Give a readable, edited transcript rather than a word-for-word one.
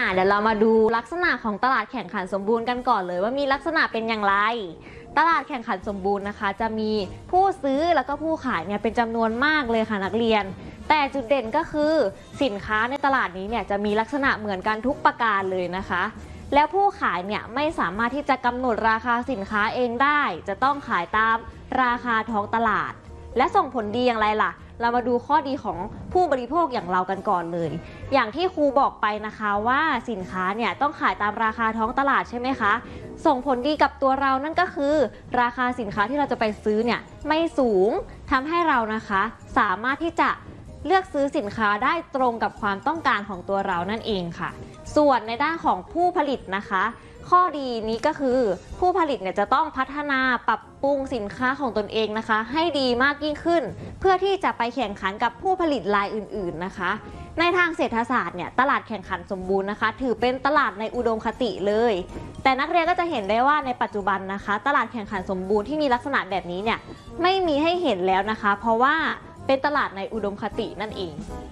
เดี๋ยวเรามาดูลักษณะของตลาดแข่งขันสมบูรณ์กันก่อนเลยว่ามีลักษณะเป็นอย่างไรตลาดแข่งขันสมบูรณ์นะคะจะมีผู้ซื้อแล้วก็ผู้ขายเนี่ยเป็นจำนวนมากเลยค่ะนักเรียนแต่จุดเด่นก็คือสินค้าในตลาดนี้เนี่ยจะมีลักษณะเหมือนกันทุกประการเลยนะคะแล้วผู้ขายเนี่ยไม่สามารถที่จะกำหนดราคาสินค้าเองได้จะต้องขายตามราคาท้องตลาดและส่งผลดีอย่างไรล่ะเรามาดูข้อดีของผู้บริโภคอย่างเรากันก่อนเลยอย่างที่ครูบอกไปนะคะว่าสินค้าเนี่ยต้องขายตามราคาท้องตลาดใช่ไหมคะส่งผลดีกับตัวเรานั่นก็คือราคาสินค้าที่เราจะไปซื้อเนี่ยไม่สูงทำให้เรานะคะสามารถที่จะเลือกซื้อสินค้าได้ตรงกับความต้องการของตัวเรานั่นเองค่ะส่วนในด้านของผู้ผลิตนะคะข้อดีนี้ก็คือผู้ผลิตเนี่ยจะต้องพัฒนาปรับปรุงสินค้าของตนเองนะคะให้ดีมากยิ่งขึ้นเพื่อที่จะไปแข่งขันกับผู้ผลิตรายอื่นๆนะคะในทางเศรษฐศาสตร์เนี่ยตลาดแข่งขันสมบูรณ์นะคะถือเป็นตลาดในอุดมคติเลยแต่นักเรียนก็จะเห็นได้ว่าในปัจจุบันนะคะตลาดแข่งขันสมบูรณ์ที่มีลักษณะแบบนี้เนี่ยไม่มีให้เห็นแล้วนะคะเพราะว่าเป็นตลาดในอุดมคตินั่นเอง